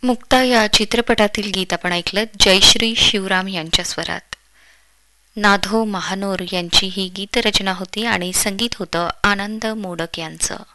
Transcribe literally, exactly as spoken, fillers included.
मुक्ता या चित्रपटातील गीत आपण ऐकलं जयश्री शिवराम यांच्या स्वरात. नाधो महानोर यांची ही गीतरचना होती आणि संगीत होतं आनंद मोडक यांचं.